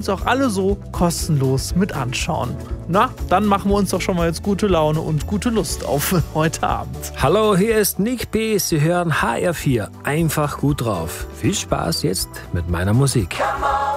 uns auch alle so kostenlos mit anschauen. Na, dann machen wir uns doch schon mal jetzt gute Laune und gute Lust auf heute Abend. Hallo, hier ist Nick P. Sie hören HR4. Einfach gut drauf. Viel Spaß jetzt mit meiner Musik.